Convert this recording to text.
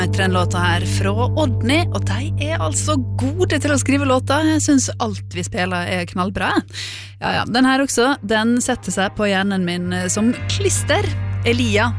Etter en låta her fra Odny, og de altså gode til å skrive låter. Jeg synes alt vi spiller knallbra. Ja, den her også, den setter seg på hjernen min som klister. Elia